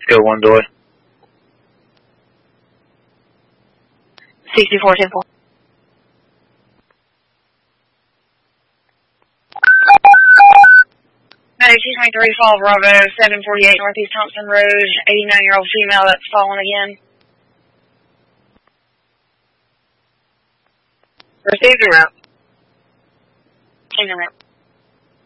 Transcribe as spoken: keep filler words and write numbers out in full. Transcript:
Go one door. sixty-four ten four. two twenty-three, Fall Bravo, seven forty-eight Northeast Thompson Road, eighty-nine-year-old female that's fallen again. Received en route. En route.